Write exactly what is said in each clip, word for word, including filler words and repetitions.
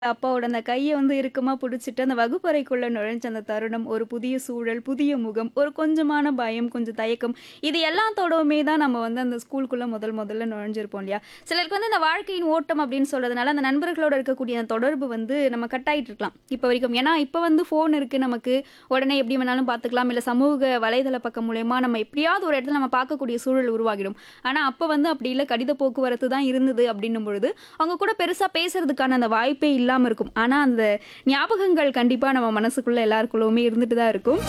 அப்பாவோட அந்த கைய வந்து இறுக்கமா புடிச்சுட்டு, அந்த வகுப்பறைக்குள்ள நுழைஞ்ச அந்த தருணம், ஒரு புதிய சூழல், புதிய முகம், ஒரு கொஞ்சமான பயம், கொஞ்சம் தயக்கம். இது எல்லாத்தோடவுமே தான் நம்ம வந்து அந்த ஸ்கூலுக்குள்ள முதல் முதல்ல நுழைஞ்சிருப்போம் இல்லையா? சிலருக்கு வந்து இந்த வாழ்க்கையின் ஓட்டம் அப்படின்னு சொல்றதுனால, அந்த நண்பர்களோட இருக்கக்கூடிய அந்த தொடர்பு வந்து நம்ம கட் ஆயிட்டு இருக்கலாம். இப்ப வரைக்கும். ஏன்னா, இப்ப வந்து ஃபோன் இருக்கு நமக்கு. உடனே எப்படி வேணாலும் பார்த்துக்கலாம். இல்ல சமூக வலைதள பக்கம் மூலியமா நம்ம எப்படியாவது ஒரு இடத்துல நம்ம பார்க்கக்கூடிய சூழல் உருவாகிடும். ஆனா, அப்ப வந்து அப்படி இல்ல. கடித போக்குவரத்து தான் இருந்தது அப்படின்னும் பொழுது, அவங்க கூட பெருசா பேசுறதுக்கான அந்த வாய்ப்பே இல்லாம இருக்கும். ஆனா, அந்த ஞாபகங்கள் கண்டிப்பா நம்ம மனசுக்குள்ள எல்லாருக்குள்ளவுமே இருந்துட்டு தான் இருக்கும்.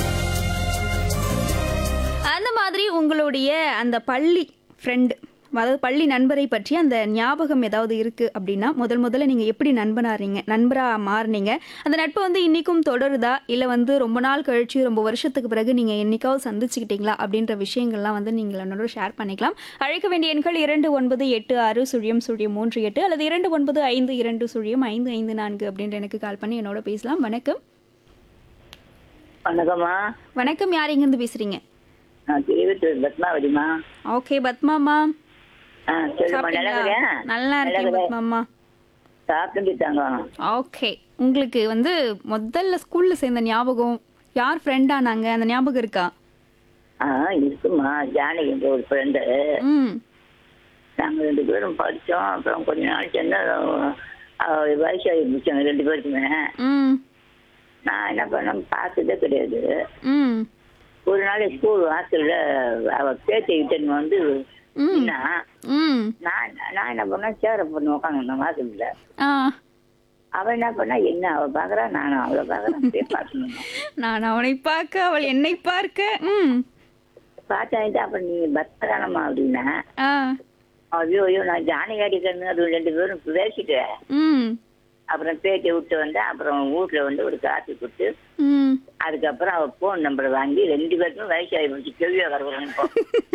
அந்த மாதிரி உங்களுடைய அந்த பள்ளி ஃப்ரெண்ட், அதாவது பள்ளி நண்பரை பற்றி அந்த ஞாபகம் ஏதாவது இருக்கு அப்படின்னா, முதல் முதல்ல நீங்க எப்படி நண்பனாறீங்க நண்பரா மாறுனீங்க? அந்த நட்பு வந்து இன்னிக்கும் தொடருதா? இல்ல வந்து ரொம்ப நாள் கழிச்சு, ரொம்ப வருஷத்துக்கு பிறகு நீங்க என்னைக்காவது சந்திச்சுக்கிட்டீங்களா? அப்படின்ற விஷயங்கள்லாம் வந்து நீங்க என்னோட ஷேர் பண்ணிக்கலாம். அழைக்க வேண்டிய எண்கள் இரண்டு ஒன்பது எட்டு ஆறு சுழியம் சுழியம் மூன்று எட்டு அல்லது இரண்டு ஒன்பது ஐந்து இரண்டு சுழியம் ஐந்து ஐந்து நான்கு அப்படின்ற எனக்கு கால் பண்ணி என்னோட பேசலாம். வணக்கம். வணக்கம்மா. வணக்கம். யார் எங்கேருந்து பேசுறீங்க? நான் திருவத்தூர் பத்மாவதிம்மா. ஓகே பத்மாமா. ஆ சொல்லுமா. நல்லா சாப்பிட்டீங்களா? இருக்கேன். நல்லா இருக்கேன் பத்மாமா. சாப்பிட்டுட்டாங்க. ஓகே. உங்களுக்கு வந்து முதல்ல ஸ்கூல்ல சேர்ந்த ஞாபகம், யார் ஃப்ரெண்ட் ஆனாங்க? அந்த ஞாபகம் இருக்கா? ஆ இருக்குமா. ஜானகின்ற ஒரு ஃப்ரெண்டு. ம். நாங்கள் ரெண்டு பேரும் படித்தோம். அப்புறம் கொஞ்ச நாள் சேர்ந்து வயசாகி முடிச்சாங்க ரெண்டு பேருக்குமே. ம். நான் என்ன பண்ணேன் பார்த்ததே கிடையாது. ம். ஒரு நாள் ஸ்கூல் வாசலில் அவள் பேச்சை கிட்ட வந்து ம். நின்னா. ம். நான் நான் என்ன பண்ணேன் சேரை பண்ணி உட்காந்துருந்தேன் வாசலில். ஆ. அவள் என்ன பண்ணா என்ன அவள் பார்க்குறா நானும் அவளை பார்க்குறேன் அப்படியே பார்க்கணும். நான் அவனை பார்க்க, அவள் என்னை பார்க்க. ம். பார்த்தாயிட்டு அப்புறம் நீ பத்திரானம்மா அப்படின்னா. ஆ. ஐயோ ஐயோ நான் ஜானகி அடிக்கணும் அது ரெண்டு பேரும் பேசிட்டேன். ம். அப்புறம் பேட்டி விட்டு வந்தேன். அப்புறம் வீட்டில் வந்து ஒரு காப்பி கொடுத்து ம். அதுக்கப்புறம் அவள் ஃபோன் நம்பரை வாங்கி ரெண்டு பேருக்கும் வயசாகி போச்சு. கேள்வியா கருவுறேன் இப்போ.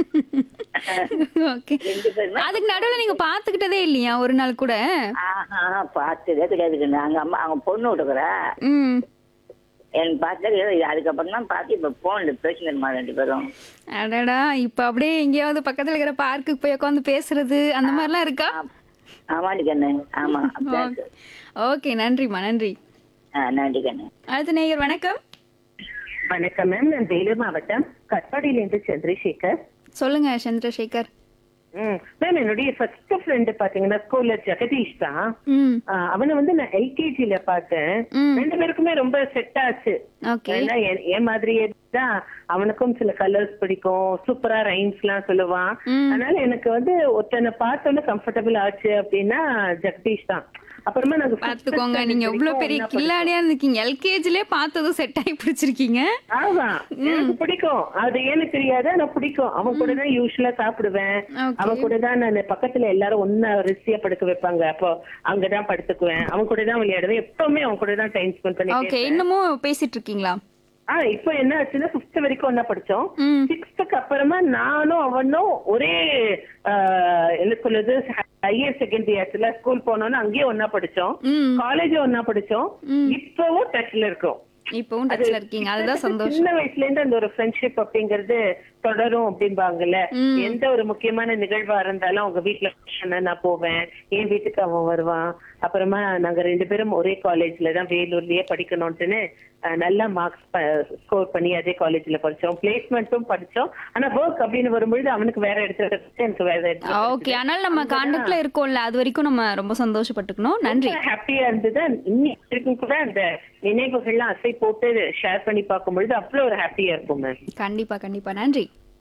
ஓகே. ரெண்டு பேருமே அதுக்கு நடுவுல நீங்க பாத்துக்கிட்டதே இல்லையா ஒரு நாள் கூட? ஆஹா பார்த்ததே கிடையாது. நாங்கள் அம்மா அவங்க பொண்ணு விட்டுக்கிறா ம். எனக்கு பார்த்ததே கிடையாது. அதுக்கப்புறம் தான் பார்த்து இப்போ ஃபோனில் பேசிக்கிறமா ரெண்டு பேரும். அடடா! இப்ப அப்படியே எங்கேயாவது பக்கத்துல இருக்கிற பார்க்குக்கு போய் உட்காந்து பேசுறது அந்த மாதிரிலாம் இருக்கா? ஆமாடி கண்ணு. ஆமா அப்படியா இருக்கு. ஓகே. நன்றிம்மா. நன்றி. ஆ நன்றி கண்ணு. அடுத்த நேயர் வணக்கம். வணக்கம் மேம். நான் வேலூர் மாவட்டம் கட்பாடியிலேருந்து சந்திரசேகர். சொல்லுங்க சந்திரசேகர். ம் மேம் என்னுடைய ஃபர்ஸ்ட் ஃப்ரெண்டு பாத்தீங்கன்னா ஸ்கூல்ல ஜெகதீஷ் தான். ம். ஆஹ் அவனை வந்து நான் எல்கேஜில பார்த்தேன். ம். ரெண்டு பேருக்குமே ரொம்ப செட் ஆச்சு. ஓகே. ஏன்னா என் என் மாதிரியே தான் அவனுக்கும் சில கலர்ஸ் பிடிக்கும். சூப்பரா ரைம்ஸ் எல்லாம் சொல்லுவான். ம். அதனால எனக்கு வந்து ஒருத்தனை பார்த்தோன்னே கம்ஃபர்டபுள் ஆச்சு அப்படின்னா ஜெகதீஷ் தான். அப்புறமா நாங்க பாத்துக்கோங்க, நீங்க எவ்வளவு பெரிய கில்லாடியா இருந்திருக்கீங்க. எல்கேஜிலே பார்த்ததும் செட் ஆகி பிடிச்சிருக்கீங்க. ஆமா எனக்கு பிடிக்கும். அது ஏன்னு தெரியாது ஆனா பிடிக்கும். அவன் கூட தான் யூஸ்வலா சாப்பிடுவேன். ஓகே. அவன் கூட தான் நான் பக்கத்துல எல்லாரும் ஒன்னா ரிசியா படுக்க வைப்பாங்க. அப்போ அங்கதான் படுத்துக்குவேன். அவன் கூட தான் விளையாடுவேன். எப்பவுமே அவன் கூட தான் டைம் ஸ்பெண்ட் ஓகே. பண்ணிட்டு இன்னமும் பேசிட்டு இருக்கீங்களா? ஆஹ் இப்போ என்ன ஆச்சுன்னா பிப்த் வரைக்கும் ஒன்னா படிச்சோம். ம். சிக்ஸ்த்துக்கு அப்புறமா நானும் அவனும் ஒரே ஆஹ் என்ன சொல்லுது ஹையர் செகண்டரி ஆச்சுல ஸ்கூல் போனோம்னு அங்கேயே ஒன்னா படிச்சோம். ம். காலேஜும் ஒன்னா படிச்சோம். ம். இப்பவும் டச்ல இருக்கோம். இப்பவும் டச்ல இருக்கீங்க. அதுதான் சந்தோஷம். சின்ன வயசுல இருந்து அந்த ஒரு ஃப்ரெண்ட்ஷிப் அப்படிங்கறது தொடரும் அப்படிம்பாங்கல்ல. ம். எந்த ஒரு முக்கியமான நிகழ்வா இருந்தாலும் அவங்க வீட்டுல function நான் போவேன். என் வீட்டுக்கு அவன் வருவான். அப்புறமா நாங்க ரெண்டு பேரும் ஒரே காலேஜ்ல தான் வேலூர்லயே படிக்கணும்ட்டுன்னு அஹ், நல்ல மார்க்ஸ் ஸ்கோர் பண்ணி அதே காலேஜ்ல படிச்சோம். பிளேஸ்மெண்ட்டும் படிச்சோம். ஆனா ஒர்க் அப்படின்னு வரும்பொழுது அவனுக்கு வேற இடத்துல கிடைச்சு, எனக்கு வேற இடத்துல ஓகே. ஆனால் நம்ம கான்டாக்ட்ல இருக்கோம்ல, அது வரைக்கும் நம்ம ரொம்ப சந்தோஷப்பட்டுக்கணும். நன்றி. ஹாப்பியா இருந்தது. இன்னைக்கும் கூட அந்த நினைவுகள்லாம் அசை போட்டு ஷேர் பண்ணி பார்க்கும்பொழுது அவ்வளவு ஒரு ஹாப்பியா இருக்கும் மேம். கண்டிப்பா கண்டிப்பா. நன்றி.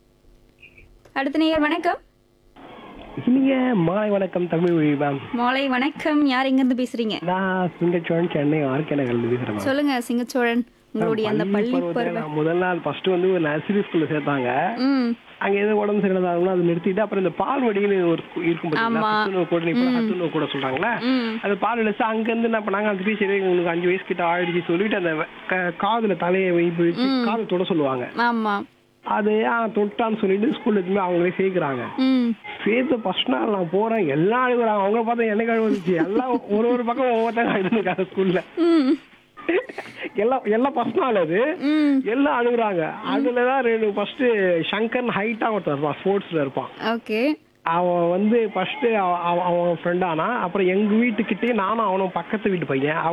அடுத்த நேயர் வணக்கம். இனிய மாலை வணக்கம் தமிழ் மொழி மேம். மாலை வணக்கம். யார் எங்க இருந்து பேசுறீங்க? நான் சிங்கச்சோழன் சென்னை ஆர்கேனகர்ல பேசுறேன் மேம். சொல்லுங்க சிங்கச்சோழன். உங்களுடைய அந்த பள்ளி பள்ளி பருவத்துல பருவம். நான் முதல் நாள் ஃபர்ஸ்ட் வந்து ஒரு நர்சரி ஸ்கூல்ல சேர்த்தாங்க. ம். அங்க ஏதோ உடம்பு சரியில்லாத அதை நிறுத்திட்டு அப்புறம் இந்த பால்வடின்னு ஒரு ஸ்கூ- இருக்கும் ஆமா. பாத்தீங்களா? ஹத்துணவு கூட இப்போ ஹத்துணவு கூட சொல்றாங்களே. ம். அது பால் வச்சு அங்க இருந்து என்ன பண்ணாங்க, அந்த டீச்சர் உங்களுக்கு அஞ்சு வயசு கிட்ட ஆயிடுச்சு சொல்லிட்டு அந்த க- காதுல தலையை வைப்பு வச்சு காது தொட சொல்லுவாங்க. ஆமா. அது ஆ தொட்டான்னு சொல்லிட்டு ஸ்கூல்ல எதுவுமே அவங்களே சேர்க்கிறாங்க. ம். சேர்த்து ஃபர்ஸ்ட் நாள் நான் போறேன், எல்லாம் அழுகுறாங்க. அவங்க பார்த்தா என்ன கழுவு வந்துச்சு, எல்லாம் ஒரு ஒரு பக்கம் ஒவ்வொருத்தங்க அழுதுருக்காங்க ஸ்கூல்ல. ம். எல்லாம் எல்லாம் ஃபர்ஸ்ட் நாள் அது. ம். எல்லாம் அழுகுறாங்க. அதுலதான் ரெண்டு ஃபர்ஸ்ட் சங்கர் ஹைட்டா ஒருத்தர் இருப்பான், ஸ்போர்ட்ஸ்ல இருப்பான். ஓகே. அவன் வந்து ஃபர்ஸ்ட் அவன் ஃப்ரெண்ட் ஆனா, அப்புறம் எங்க வீட்டுக்கிட்டே நானும் அவனும் பக்கத்து வீட்டு பையன்.